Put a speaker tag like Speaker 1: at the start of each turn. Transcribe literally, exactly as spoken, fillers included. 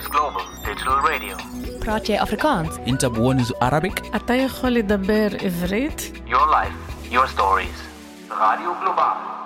Speaker 1: It's global digital radio.
Speaker 2: praat jy Afrikaans?
Speaker 3: انت بونز Arabic.
Speaker 4: אתה יכול לדבר עברית?
Speaker 1: Your life, your stories. Radio Global.